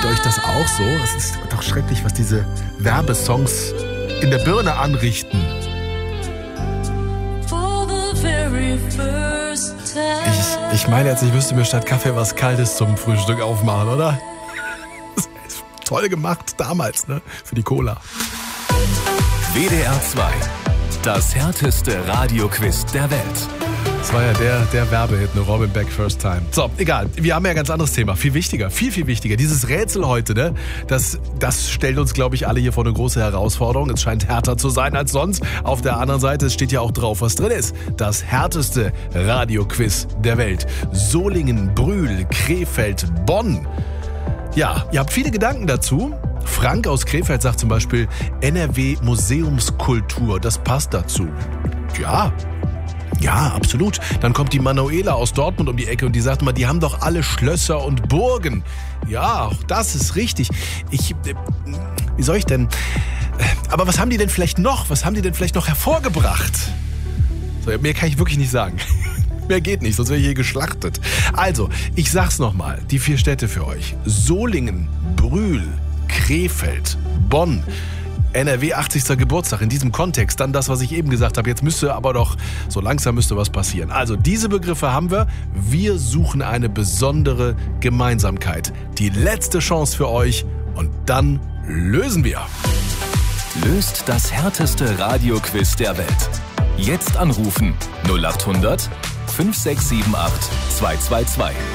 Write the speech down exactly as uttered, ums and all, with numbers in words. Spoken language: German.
Geht euch das auch so? Es ist doch schrecklich, was diese Werbesongs in der Birne anrichten. Ich, ich meine jetzt, ich müsste mir statt Kaffee was Kaltes zum Frühstück aufmachen, oder? Das ist toll gemacht damals, ne? Für die Cola. W D R zwei. Das härteste Radioquiz der Welt. Das war ja der, der Werbehit, ne? Robin Beck, First Time. So, egal. Wir haben ja ein ganz anderes Thema. Viel wichtiger, viel, viel wichtiger. Dieses Rätsel heute, ne? Das, das stellt uns, glaube ich, alle hier vor eine große Herausforderung. Es scheint härter zu sein als sonst. Auf der anderen Seite, es steht ja auch drauf, was drin ist. Das härteste Radioquiz der Welt. Solingen, Brühl, Krefeld, Bonn. Ja, ihr habt viele Gedanken dazu. Frank aus Krefeld sagt zum Beispiel N R W Museumskultur. Das passt dazu. Ja. Ja, absolut. Dann kommt die Manuela aus Dortmund um die Ecke und die sagt immer, die haben doch alle Schlösser und Burgen. Ja, auch das ist richtig. Ich, äh, wie soll ich denn? Aber was haben die denn vielleicht noch? Was haben die denn vielleicht noch hervorgebracht? So, mehr kann ich wirklich nicht sagen. Mehr geht nicht, sonst wäre ich hier geschlachtet. Also, ich sag's nochmal, die vier Städte für euch. Solingen, Brühl, Krefeld, Bonn. N R W achtzigsten Geburtstag in diesem Kontext, dann das, was ich eben gesagt habe. Jetzt müsste aber doch, so langsam müsste was passieren. Also diese Begriffe haben wir. Wir suchen eine besondere Gemeinsamkeit. Die letzte Chance für euch und dann lösen wir. Löst das härteste Radioquiz der Welt. Jetzt anrufen null acht hundert fünf sechs sieben acht zwei zwei zwei.